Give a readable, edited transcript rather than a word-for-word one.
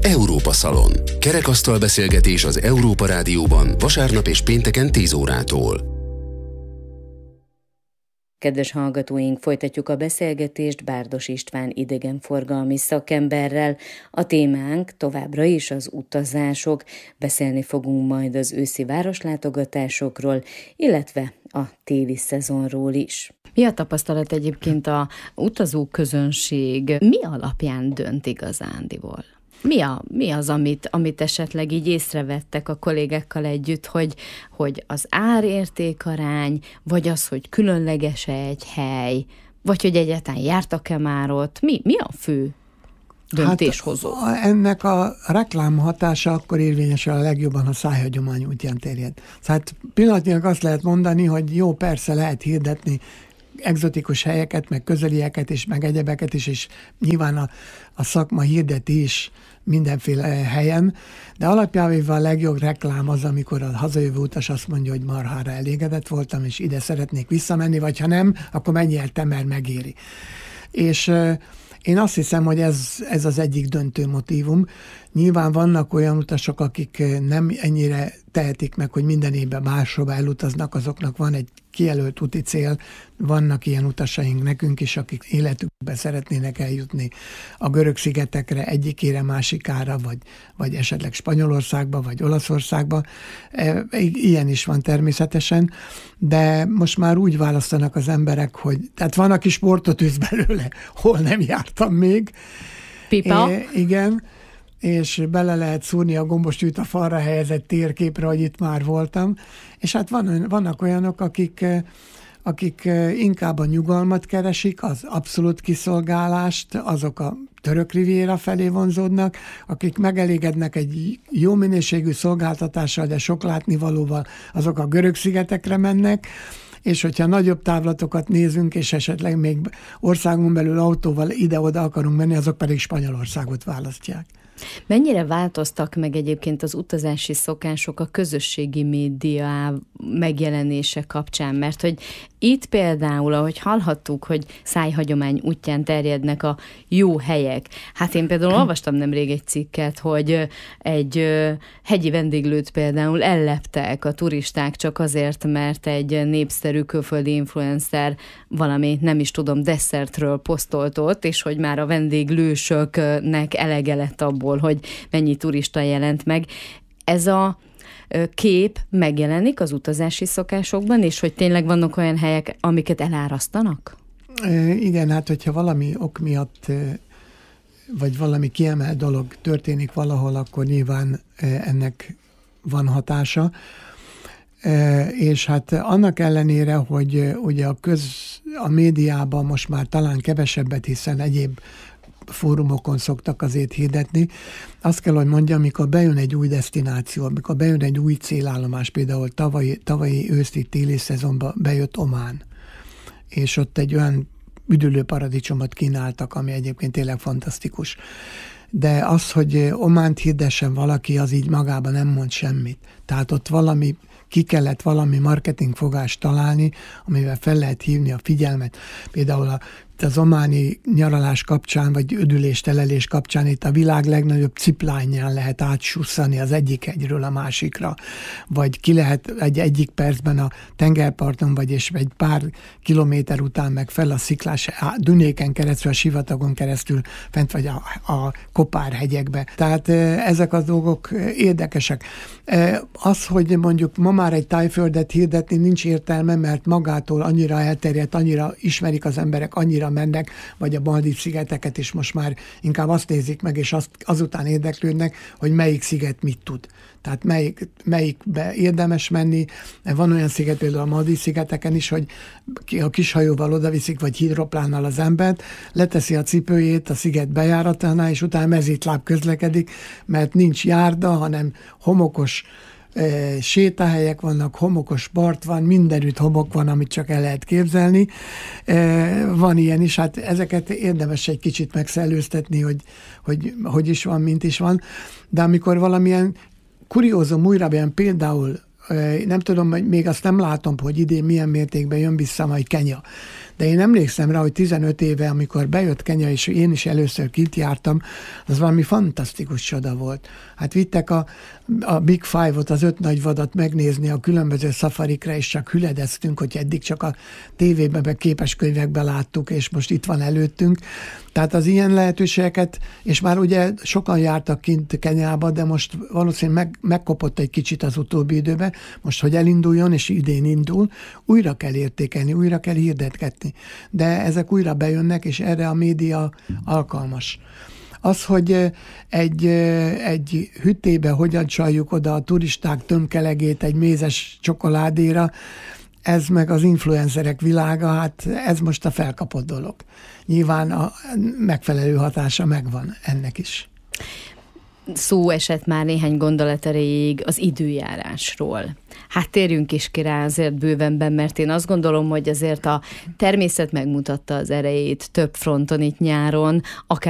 Európa Szalon. Kerekasztal beszélgetés az Európa Rádióban vasárnap és pénteken 10 órától. Kedves hallgatóink, folytatjuk a beszélgetést Bárdos István idegenforgalmi szakemberrel. A témánk továbbra is az utazások. Beszélni fogunk majd az őszi városlátogatásokról, illetve a téli szezonról is. Mi a tapasztalat egyébként a utazó közönség? Mi alapján dönt igazándiból? Mi az, amit esetleg így észrevettek a kollégákkal együtt, hogy az árértékarány, vagy az, hogy különleges egy hely, vagy hogy egyáltalán jártak-e már ott? Mi a fő döntéshozó? Hát ennek a reklám hatása akkor érvényesül a legjobban, ha szájhagyomány útján terjed. Hát pillanatnyilag azt lehet mondani, hogy jó, persze lehet hirdetni egzotikus helyeket, meg közelieket is, meg egyebeket is, és nyilván a szakma hirdeti is mindenféle helyen, de alapjában a legjobb reklám az, amikor a hazajövő utas azt mondja, hogy marhára elégedett voltam, és ide szeretnék visszamenni, vagy ha nem, akkor mennyi el te, mert megéri. És én azt hiszem, hogy ez az egyik döntő motívum. Nyilván vannak olyan utasok, akik nem ennyire tehetik meg, hogy minden évben máshova elutaznak, azoknak van egy kijelölt úti cél, vannak ilyen utasaink nekünk is, akik életükben szeretnének eljutni a Görög-szigetekre, egyikére, másikára, vagy esetleg Spanyolországba, vagy Olaszországba. Ilyen is van természetesen, de most már úgy választanak az emberek, hogy tehát van, aki sportot űz belőle, hol nem jártam még. Pipa? Igen, és bele lehet szúrni a gombostűt a falra helyezett térképre, hogy itt már voltam. És hát vannak olyanok, akik inkább a nyugalmat keresik, az abszolút kiszolgálást, azok a török riviera felé vonzódnak, akik megelégednek egy jó minőségű szolgáltatással, de sok látnivalóval, azok a Görög-szigetekre mennek, és hogyha nagyobb távlatokat nézünk, és esetleg még országon belül autóval ide-oda akarunk menni, azok pedig Spanyolországot választják. Mennyire változtak meg egyébként az utazási szokások a közösségi média megjelenése kapcsán? Mert hogy itt például, ahogy hallhattuk, hogy szájhagyomány útján terjednek a jó helyek. Hát én például olvastam nemrég egy cikket, hogy egy hegyi vendéglőt például elleptek a turisták csak azért, mert egy népszerű külföldi influencer valami, nem is tudom, desszertről posztolt ott, és hogy már a vendéglősöknek elege lett abból, hogy mennyi turista jelent meg. Ez a kép megjelenik az utazási szokásokban, és hogy tényleg vannak olyan helyek, amiket elárasztanak? Igen, hát hogyha valami ok miatt, vagy valami kiemelt dolog történik valahol, akkor nyilván ennek van hatása. És hát annak ellenére, hogy ugye a médiában most már talán kevesebbet, hiszen egyéb fórumokon szoktak azért hirdetni. Azt kell, hogy mondjam, amikor bejön egy új desztináció, amikor bejön egy új célállomás, például tavalyi őszi-téli szezonban bejött Omán, és ott egy olyan üdülő paradicsomot kínáltak, ami egyébként tényleg fantasztikus. De az, hogy Ománt hirdessen valaki, az így magában nem mond semmit. Tehát ott ki kellett valami marketingfogást találni, amivel fel lehet hívni a figyelmet. Például az ománi nyaralás kapcsán, vagy üdülés-telelés kapcsán itt a világ legnagyobb ziplányján lehet átsusszani az egyik hegyről a másikra, vagy ki lehet egyik percben a tengerparton, vagy és egy pár kilométer után meg fel a sziklás Dunéken keresztül, a sivatagon keresztül fent vagy a Kopár-hegyekbe. Tehát ezek a dolgok érdekesek. Az, hogy mondjuk ma már egy tájföldet hirdetni nincs értelme, mert magától annyira elterjedt, annyira ismerik az emberek, annyira mennek, vagy a Maldív-szigeteket is most már inkább azt nézik meg, és azután érdeklődnek, hogy melyik sziget mit tud. Tehát melyikbe érdemes menni. Van olyan sziget, például a Maldív-szigeteken is, hogy a kishajóval odaviszik, vagy hidroplánnal az embert, leteszi a cipőjét a sziget bejáratánál, és utána mezítláb közlekedik, mert nincs járda, hanem homokos sétahelyek vannak, homokos part van, mindenütt homok van, amit csak el lehet képzelni. Van ilyen is, hát ezeket érdemes egy kicsit megszellőztetni, hogy is van, mint is van. De amikor valamilyen kuriózum újra, például nem tudom, még azt nem látom, hogy idén milyen mértékben jön vissza majd Kenya. De én emlékszem rá, hogy 15 éve, amikor bejött Kenya, és én is először kint jártam, az valami fantasztikus csoda volt. Hát vittek a Big Five-ot, az 5 nagy vadat megnézni a különböző szafarikra, és csak hüledeztünk, hogy eddig csak a tévében, meg képeskönyvekben láttuk, és most itt van előttünk. Tehát az ilyen lehetőségeket, és már ugye sokan jártak kint Kenyába, de most valószínűleg megkopott egy kicsit az utóbbi időben, most, hogy elinduljon, és idén indul, újra kell értékelni, újra kell hirdetgetni. De ezek újra bejönnek, és erre a média alkalmas. Az, hogy egy hüttébe hogyan csaljuk oda a turisták tömkelegét egy mézes csokoládéra, ez meg az influencerek világa, hát ez most a felkapott dolog. Nyilván a megfelelő hatása megvan ennek is. Szó esett már néhány gondolat erejéig az időjárásról. Hát térjünk is ki rá azért bővenben, mert én azt gondolom, hogy azért a természet megmutatta az erejét több fronton itt nyáron, akár